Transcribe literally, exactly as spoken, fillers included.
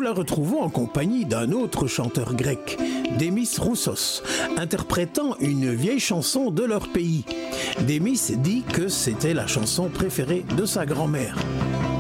la retrouvons en compagnie d'un autre chanteur grec, Démis Roussos, interprétant une vieille chanson de leur pays. Démis dit que c'était la chanson préférée de sa grand-mère.